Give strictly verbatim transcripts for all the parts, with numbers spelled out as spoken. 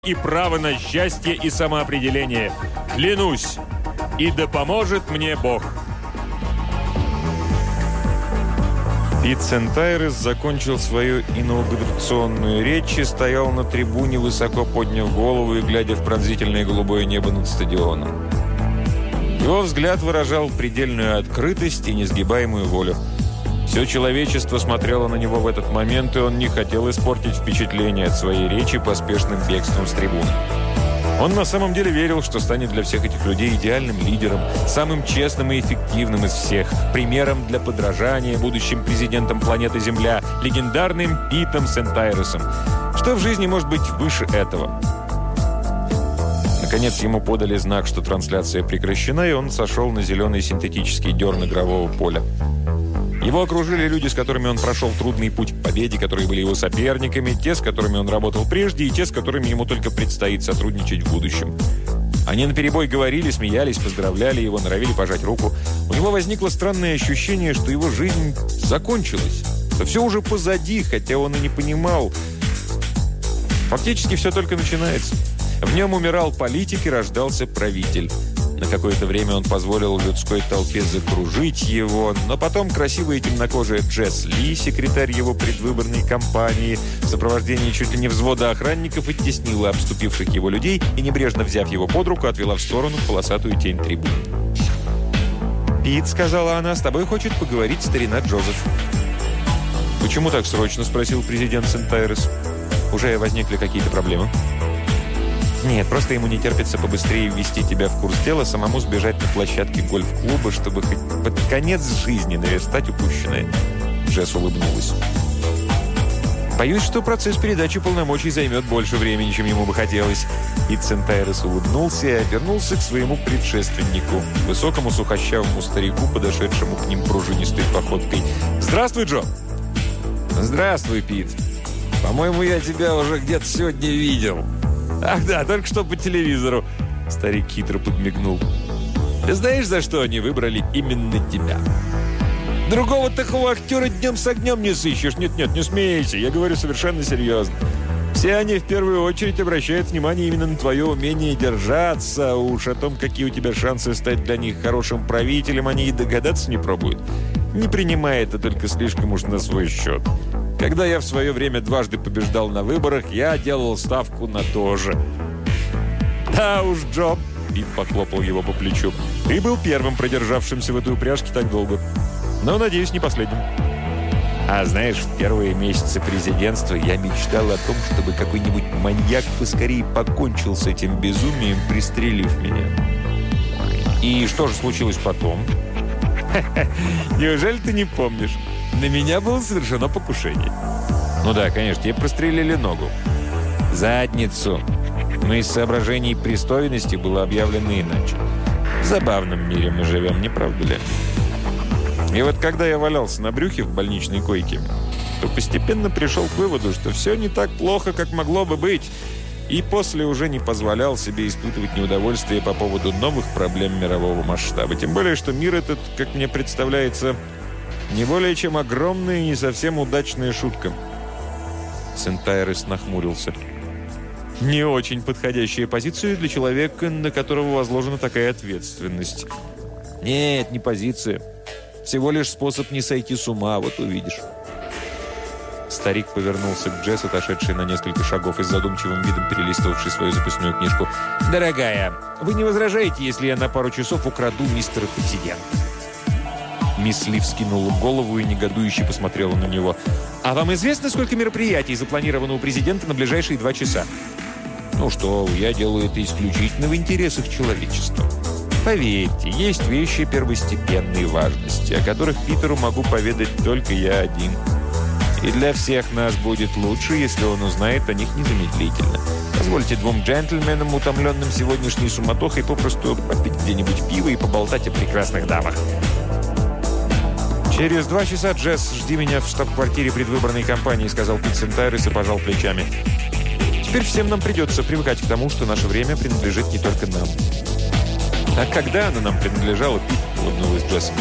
и право на счастье и самоопределение. Клянусь, и да поможет мне Бог». Пит Сент-Айрес закончил свою инаугурационную речь и стоял на трибуне, высоко подняв голову и глядя в пронзительное голубое небо над стадионом. Его взгляд выражал предельную открытость и несгибаемую волю. Все человечество смотрело на него в этот момент, и он не хотел испортить впечатление от своей речи поспешным бегством с трибуны. Он на самом деле верил, что станет для всех этих людей идеальным лидером, самым честным и эффективным из всех, примером для подражания будущим президентом планеты Земля, легендарным Питом Сент-Айресом. Что в жизни может быть выше этого? Наконец ему подали знак, что трансляция прекращена, и он сошел на зеленый синтетический дерн игрового поля. Его окружили люди, с которыми он прошел трудный путь к победе, которые были его соперниками, те, с которыми он работал прежде, и те, с которыми ему только предстоит сотрудничать в будущем. Они наперебой говорили, смеялись, поздравляли его, норовили пожать руку. У него возникло странное ощущение, что его жизнь закончилась, что все уже позади, хотя он и не понимал. Фактически все только начинается. В нем умирал политик и рождался правитель. На какое-то время он позволил людской толпе закружить его, но потом красивая темнокожая Джесс Ли, секретарь его предвыборной кампании, в сопровождении чуть ли не взвода охранников оттеснила обступивших его людей и, небрежно взяв его под руку, отвела в сторону полосатую тень трибуны. «Пит», — сказала она, — «с тобой хочет поговорить старина Джозеф». «Почему так срочно?» — спросил президент Сент-Айрес. «Уже возникли какие-то проблемы?» «Нет, просто ему не терпится побыстрее ввести тебя в курс дела, самому сбежать на площадке гольф-клуба, чтобы хоть под конец жизни наверстать упущенное». Джесс улыбнулась. «Боюсь, что процесс передачи полномочий займет больше времени, чем ему бы хотелось». Пит Сент-Айрес улыбнулся и обернулся к своему предшественнику, высокому сухощавому старику, подошедшему к ним пружинистой походкой. «Здравствуй, Джо!» «Здравствуй, Пит. По-моему, я тебя уже где-то сегодня видел». «Ах да, только что по телевизору». Старик хитро подмигнул. «Ты знаешь, за что они выбрали именно тебя? Другого такого актера днем с огнем не сыщешь. Нет-нет, не смейся, я говорю совершенно серьезно. Все они в первую очередь обращают внимание именно на твое умение держаться. Уж о том, какие у тебя шансы стать для них хорошим правителем, они и догадаться не пробуют. Не принимай это только слишком уж на свой счет. Когда я в свое время дважды побеждал на выборах, я делал ставку на то же». «Да уж, Джо», — Пит похлопал его по плечу, — «ты был первым продержавшимся в этой упряжке так долго. Но, надеюсь, не последним». «А знаешь, в первые месяцы президентства я мечтал о том, чтобы какой-нибудь маньяк поскорее покончил с этим безумием, пристрелив меня». «И что же случилось потом?» «Неужели ты не помнишь? На меня было совершено покушение». «Ну да, конечно, тебе прострелили ногу». «Задницу. Но из соображений пристойности было объявлено иначе. В забавном мире мы живем, не правда ли?» И вот когда я валялся на брюхе в больничной койке, то постепенно пришел к выводу, что все не так плохо, как могло бы быть, и после уже не позволял себе испытывать неудовольствие по поводу новых проблем мирового масштаба. Тем более, что мир этот, как мне представляется, не более чем огромная и не совсем удачная шутка. Сент-Айрес нахмурился. Не очень подходящая позиция для человека, на которого возложена такая ответственность. Нет, не позиция. Всего лишь способ не сойти с ума, вот увидишь. Старик повернулся к Джесс, отошедшей на несколько шагов и с задумчивым видом перелистывавший свою записную книжку. «Дорогая, вы не возражаете, если я на пару часов украду мистера президента?» Мисс Ли вскинула голову и негодующе посмотрела на него. «А вам известно, сколько мероприятий запланировано у президента на ближайшие два часа?» «Ну что, я делаю это исключительно в интересах человечества. Поверьте, есть вещи первостепенной важности, о которых Питеру могу поведать только я один. И для всех нас будет лучше, если он узнает о них незамедлительно. Позвольте двум джентльменам, утомленным сегодняшней суматохой, попросту попить где-нибудь пиво и поболтать о прекрасных дамах». «Через два часа, Джесс, жди меня в штаб-квартире предвыборной кампании», — сказал Пит Сент-Айрес и пожал плечами. «Теперь всем нам придется привыкать к тому, что наше время принадлежит не только нам». «А когда оно нам принадлежало, Пит?» — улыбнулась Джесс.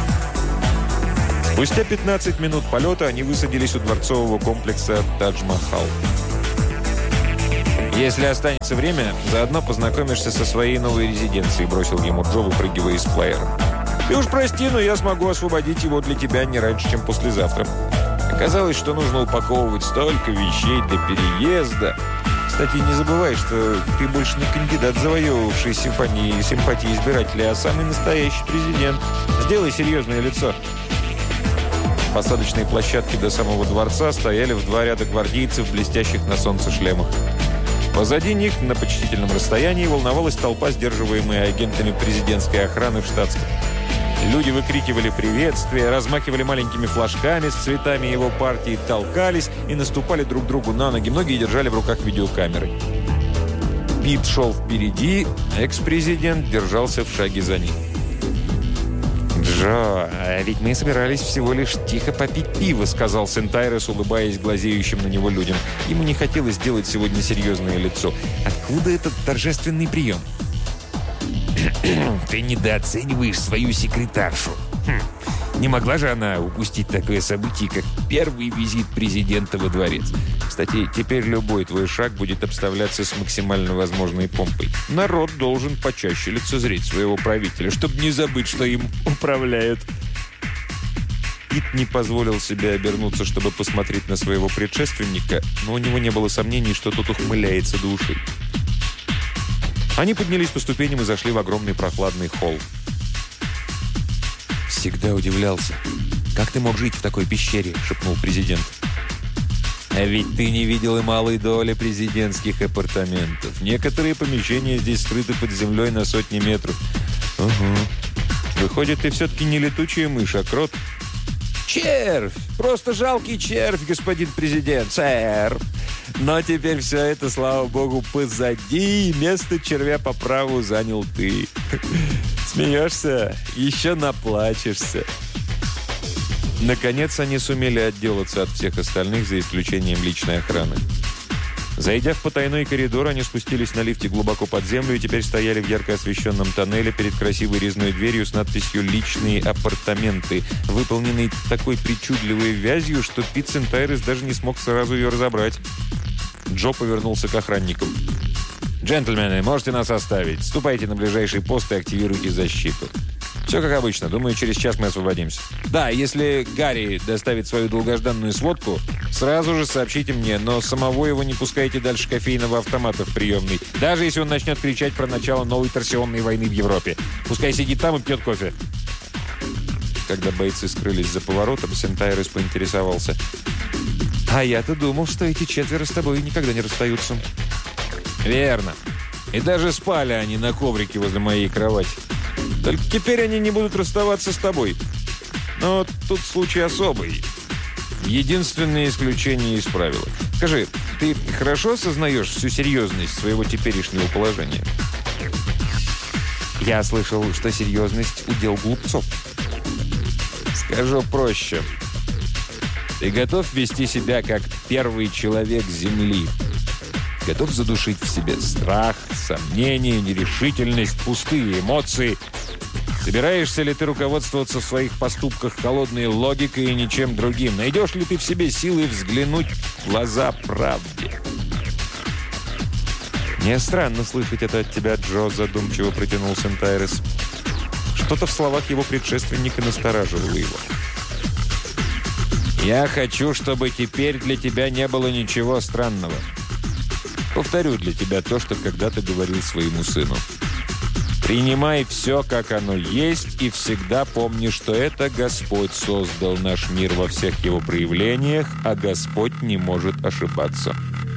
Спустя пятнадцать минут полета они высадились у дворцового комплекса Тадж-Махал. «Если останется время, заодно познакомишься со своей новой резиденцией», бросил ему Джо, выпрыгивая из плеера. «Ты уж прости, но я смогу освободить его для тебя не раньше, чем послезавтра». Оказалось, что нужно упаковывать столько вещей для переезда. Кстати, не забывай, что ты больше не кандидат, завоевывавший симпатии, симпатии избирателей, а самый настоящий президент. Сделай серьезное лицо. С посадочной площадки до самого дворца стояли в два ряда гвардейцев в блестящих на солнце шлемах. Позади них, на почтительном расстоянии, волновалась толпа, сдерживаемая агентами президентской охраны в штатском. Люди выкрикивали приветствия, размахивали маленькими флажками с цветами его партии, толкались и наступали друг другу на ноги. Многие держали в руках видеокамеры. Пит шел впереди, экс-президент держался в шаге за ним. «Джо, а ведь мы собирались всего лишь тихо попить пиво», сказал Сент-Айрес, улыбаясь глазеющим на него людям. Ему не хотелось сделать сегодня серьезное лицо. «Откуда этот торжественный прием?» «Ты недооцениваешь свою секретаршу. Хм. Не могла же она упустить такое событие, как первый визит президента во дворец. Кстати, теперь любой твой шаг будет обставляться с максимально возможной помпой. Народ должен почаще лицезреть своего правителя, чтобы не забыть, что им управляют». Пит не позволил себе обернуться, чтобы посмотреть на своего предшественника, но у него не было сомнений, что тот ухмыляется до ушей. Они поднялись по ступеням и зашли в огромный прохладный холл. «Всегда удивлялся. Как ты мог жить в такой пещере?» – шепнул президент. «А ведь ты не видел и малой доли президентских апартаментов. Некоторые помещения здесь скрыты под землей на сотни метров». «Угу. Выходит, ты все-таки не летучая мышь, а крот?» «Червь! Просто жалкий червь, господин президент, сэр! Но теперь все это, слава богу, позади, и место червя по праву занял ты. Смеешься? Еще наплачешься». Наконец они сумели отделаться от всех остальных, за исключением личной охраны. Зайдя в потайной коридор, они спустились на лифте глубоко под землю и теперь стояли в ярко освещенном тоннеле перед красивой резной дверью с надписью «Личные апартаменты», выполненной такой причудливой вязью, что Пит Сент-Айрес даже не смог сразу ее разобрать. Джо повернулся к охранникам. «Джентльмены, можете нас оставить. Ступайте на ближайший пост и активируйте защиту. Все как обычно. Думаю, через час мы освободимся. Да, если Гарри доставит свою долгожданную сводку, сразу же сообщите мне, но самого его не пускайте дальше кофейного автомата в приемной, даже если он начнет кричать про начало новой торсионной войны в Европе. Пускай сидит там и пьет кофе». Когда бойцы скрылись за поворотом, Сент-Айрес поинтересовался: «А я-то думал, что эти четверо с тобой никогда не расстаются». «Верно. И даже спали они на коврике возле моей кровати. Только теперь они не будут расставаться с тобой. Но тут случай особый. Единственное исключение из правила. Скажи, ты хорошо осознаешь всю серьезность своего теперешнего положения?» «Я слышал, что серьезность – удел глупцов». «Скажу проще. Ты готов вести себя как первый человек Земли? Готов задушить в себе страх, сомнения, нерешительность, пустые эмоции? Собираешься ли ты руководствоваться в своих поступках холодной логикой и ничем другим? Найдешь ли ты в себе силы взглянуть в глаза правде?» «Мне странно слышать это от тебя, Джо», – задумчиво протянул Сент-Айрес. Что-то в словах его предшественника настораживало его. «Я хочу, чтобы теперь для тебя не было ничего странного. Повторю для тебя то, что когда-то говорил своему сыну. Принимай все, как оно есть, и всегда помни, что это Господь создал наш мир во всех его проявлениях, а Господь не может ошибаться».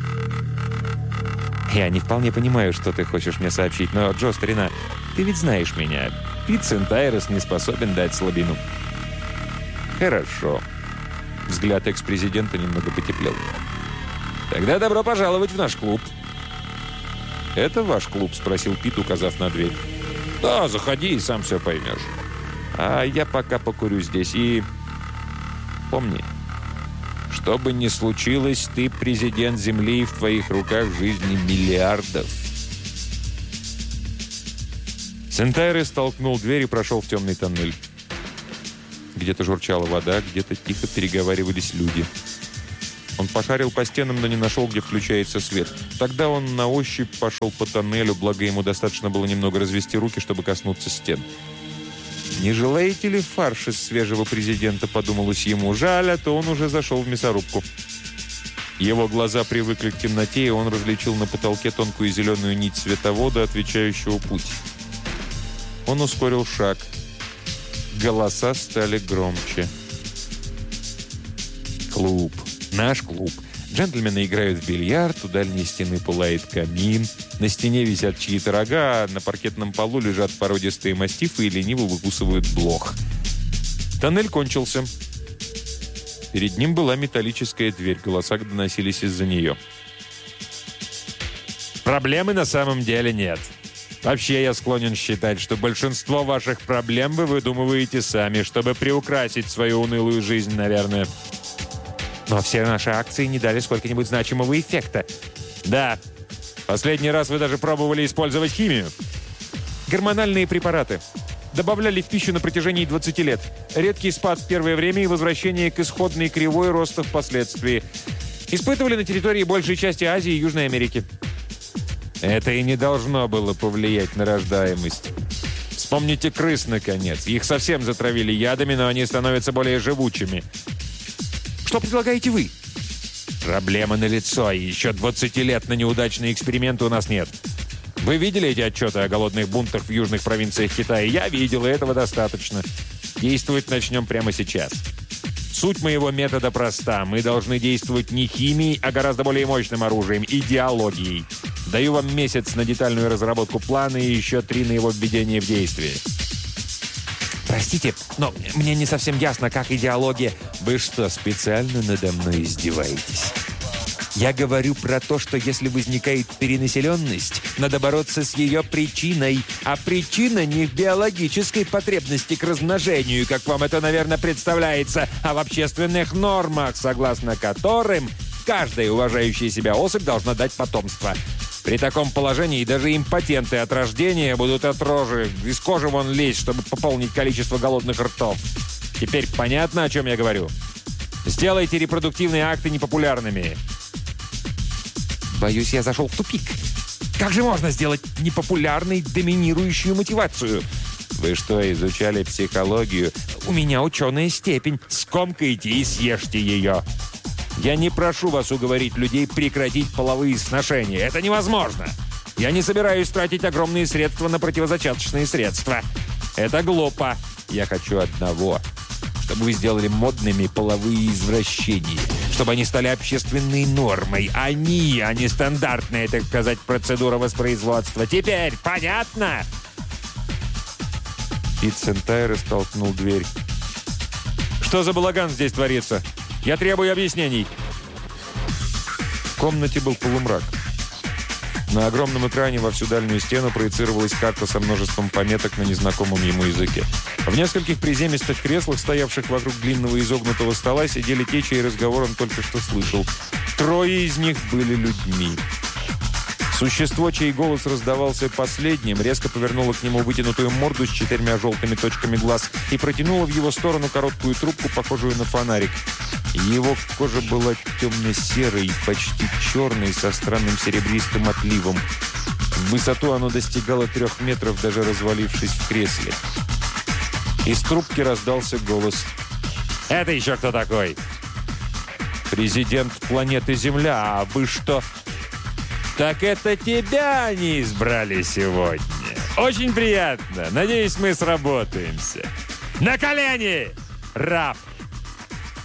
«Я не вполне понимаю, что ты хочешь мне сообщить, но, Джо, старина, ты ведь знаешь меня. Пит Сент-Айрес не способен дать слабину». «Хорошо». Взгляд экс-президента немного потеплел. «Тогда добро пожаловать в наш клуб». «Это ваш клуб?» – спросил Пит, указав на дверь. «Да, заходи и сам все поймешь. А я пока покурю здесь. И помни, что бы ни случилось, ты президент Земли, и в твоих руках жизни миллиардов». Сент-Айрес толкнул дверь и прошел в темный тоннель. Где-то журчала вода, где-то тихо переговаривались люди. Он пошарил по стенам, но не нашел, где включается свет. Тогда он на ощупь пошел по тоннелю, благо ему достаточно было немного развести руки, чтобы коснуться стен. «Не желаете ли фарш из свежего президента?» – подумалось ему. Жаль, а то он уже зашел в мясорубку. Его глаза привыкли к темноте, и он различил на потолке тонкую зеленую нить световода, отвечающего путь. Он ускорил шаг. Голоса стали громче. Клуб. Наш клуб. Джентльмены играют в бильярд, у дальней стены пылает камин, на стене висят чьи-то рога, а на паркетном полу лежат породистые мастифы и лениво выкусывают блох. Тоннель кончился. Перед ним была металлическая дверь, голоса доносились из-за нее. Проблемы на самом деле нет. Вообще, я склонен считать, что большинство ваших проблем вы выдумываете сами, чтобы приукрасить свою унылую жизнь, наверное. Но все наши акции не дали сколько-нибудь значимого эффекта. Да. Последний раз вы даже пробовали использовать химию. Гормональные препараты. Добавляли в пищу на протяжении двадцати лет. Редкий спад в первое время и возвращение к исходной кривой роста впоследствии. Испытывали на территории большей части Азии и Южной Америки. Это и не должно было повлиять на рождаемость. Вспомните крыс, наконец. Их совсем затравили ядами, но они становятся более живучими. Что предлагаете вы? Проблема налицо, и еще двадцати лет на неудачные эксперименты у нас нет. Вы видели эти отчеты о голодных бунтах в южных провинциях Китая? Я видел, и этого достаточно. Действовать начнем прямо сейчас. Суть моего метода проста. Мы должны действовать не химией, а гораздо более мощным оружием – идеологией. Даю вам месяц на детальную разработку плана и еще три на его введение в действие. Простите, но мне не совсем ясно, как идеология... Вы что, специально надо мной издеваетесь? Я говорю про то, что если возникает перенаселенность, надо бороться с ее причиной. А причина не в биологической потребности к размножению, как вам это, наверное, представляется, а в общественных нормах, согласно которым каждая уважающая себя особь должна дать потомство. При таком положении даже импотенты от рождения будут от рожи из кожи вон лезть, чтобы пополнить количество голодных ртов. Теперь понятно, о чем я говорю? Сделайте репродуктивные акты непопулярными. Боюсь, я зашел в тупик. Как же можно сделать непопулярной доминирующую мотивацию? Вы что, изучали психологию? У меня ученая степень. Скомкайте и съешьте ее. Я не прошу вас уговорить людей прекратить половые сношения. Это невозможно. Я не собираюсь тратить огромные средства на противозачаточные средства. Это глупо. Я хочу одного. Чтобы вы сделали модными половые извращения. Чтобы они стали общественной нормой. Они, а не стандартная, так сказать, процедура воспроизводства. Теперь понятно? Пит Сентайр столкнул дверь. Что за балаган здесь творится? Я требую объяснений. В комнате был полумрак. На огромном экране во всю дальнюю стену проецировалась карта со множеством пометок на незнакомом ему языке. В нескольких приземистых креслах, стоявших вокруг длинного изогнутого стола, сидели те, чей разговор он только что слышал. Трое из них были людьми. Существо, чей голос раздавался последним, резко повернуло к нему вытянутую морду с четырьмя желтыми точками глаз и протянуло в его сторону короткую трубку, похожую на фонарик. Его кожа была темно-серой, почти черной, со странным серебристым отливом. В высоту оно достигало трех метров, даже развалившись в кресле. Из трубки раздался голос. Это еще кто такой? Президент планеты Земля. А вы что? Так это тебя они избрали сегодня. Очень приятно. Надеюсь, мы сработаемся. На колени, раб!